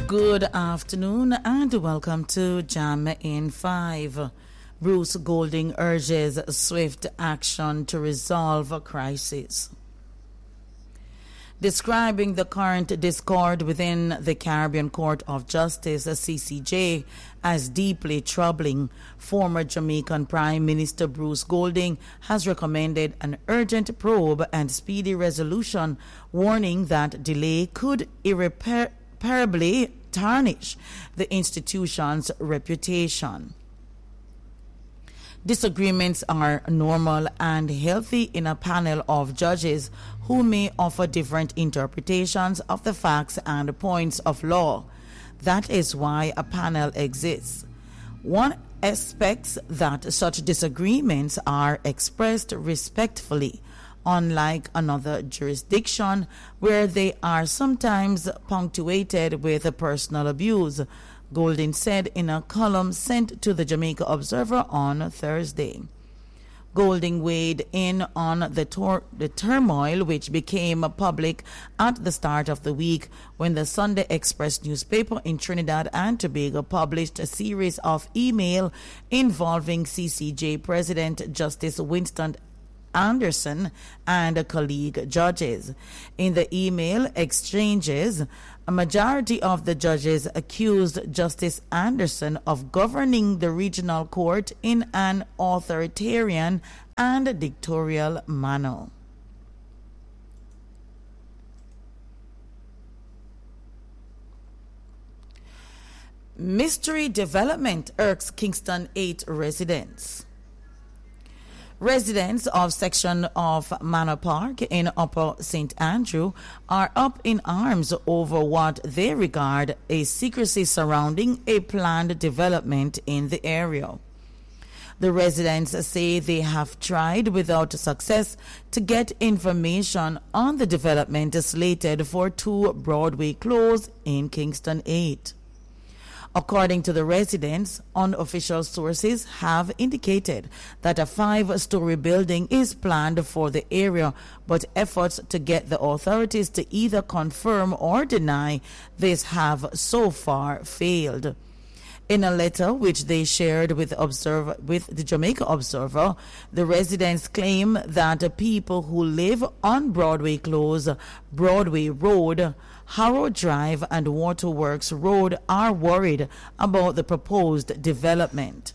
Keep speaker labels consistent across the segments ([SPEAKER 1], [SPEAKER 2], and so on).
[SPEAKER 1] Good afternoon and welcome to Jam in 5. Bruce Golding urges swift action to resolve a crisis. Describing the current discord within the Caribbean Court of Justice, CCJ, as deeply troubling, former Jamaican Prime Minister Bruce Golding has recommended an urgent probe and speedy resolution, warning that delay could irreparably tarnish the institution's reputation. Disagreements are normal and healthy in a panel of judges who may offer different interpretations of the facts and points of law. That is why a panel exists. One expects that such disagreements are expressed respectfully, unlike another jurisdiction where they are sometimes punctuated with personal abuse, Golding said in a column sent to the Jamaica Observer on Thursday. Golding weighed in on the turmoil which became public at the start of the week when the Sunday Express newspaper in Trinidad and Tobago published a series of emails involving CCJ President Justice Winston Anderson and colleague judges. In the email exchanges, a majority of the judges accused Justice Anderson of governing the regional court in an authoritarian and dictatorial manner. Mystery development irks Kingston 8 residents. Residents of section of Manor Park in Upper St. Andrew are up in arms over what they regard as secrecy surrounding a planned development in the area. The residents say they have tried without success to get information on the development slated for 2 Broadway Close in Kingston 8. According to the residents, unofficial sources have indicated that a 5-story building is planned for the area, but efforts to get the authorities to either confirm or deny this have so far failed. In a letter which they shared with the Jamaica Observer, the residents claim that people who live on Broadway Close, Broadway Road, Harrow Drive and Waterworks Road are worried about the proposed development.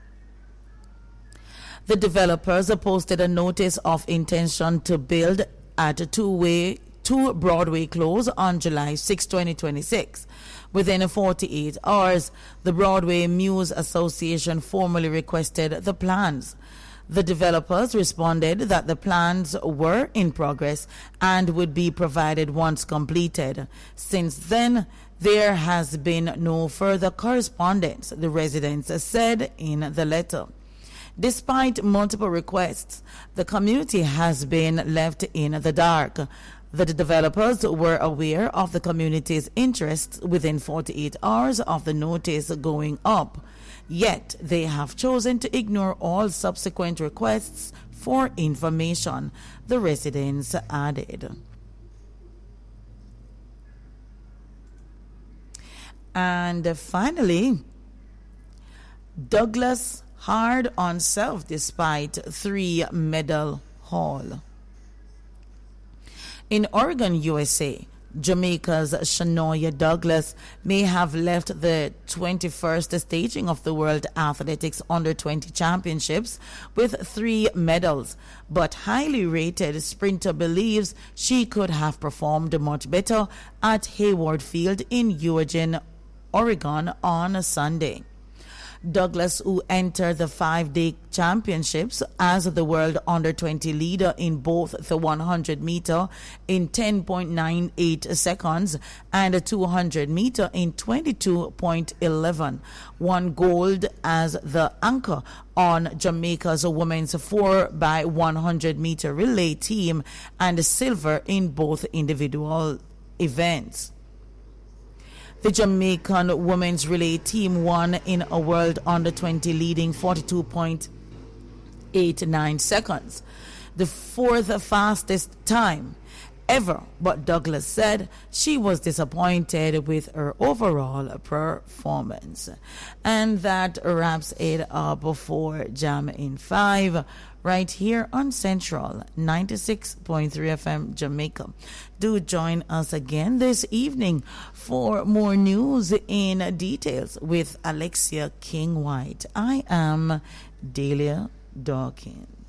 [SPEAKER 1] The developers posted a notice of intention to build at 2 Broadway Close on July 6, 2026. Within 48 hours, the Broadway Muse Association formally requested the plans. The developers responded that the plans were in progress and would be provided once completed. Since then, there has been no further correspondence, the residents said in the letter. Despite multiple requests, the community has been left in the dark. The developers were aware of the community's interests within 48 hours of the notice going up. Yet they have chosen to ignore all subsequent requests for information, the residents added. And finally, Douglas hard on self despite 3-medal haul. In Oregon, USA, Jamaica's Shanoya Douglas may have left the 21st staging of the World Athletics Under-20 Championships with 3 medals, but highly rated sprinter believes she could have performed much better at Hayward Field in Eugene, Oregon on Sunday. Douglas, who entered the 5-day championships as the world under-20 leader in both the 100-meter in 10.98 seconds and a 200-meter in 22.11, won gold as the anchor on Jamaica's women's 4x100-meter relay team and silver in both individual events. The Jamaican women's relay team won in a world under-20 leading 42.89 seconds, the 4th fastest time ever, but Douglas said she was disappointed with her overall performance. And that wraps it up for Jam in 5 right here on Central 96.3 FM Jamaica. Do join us again this evening for more news in details with Alexia King White. I am Delia Dawkins.